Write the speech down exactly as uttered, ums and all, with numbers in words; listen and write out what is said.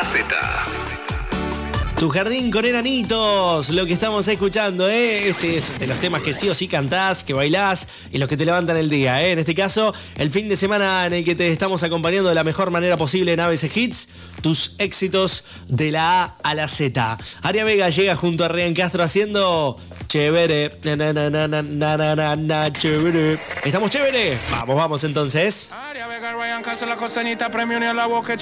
la Z. Tu jardín con enanitos, lo que estamos escuchando, ¿eh? Este es de los temas que sí o sí cantás, que bailás y los que te levantan el día, ¿eh? En este caso, el fin de semana en el que te estamos acompañando de la mejor manera posible en A B C Hits, tus éxitos de la A a la Z. Aria Vega llega junto a Ryan Castro haciendo chévere, na, na, na, na, na, na, na, na, chévere. ¿Estamos chévere? Vamos, vamos entonces. Aria Vega, Ryan Castro, la costañita, premio ni a la boca.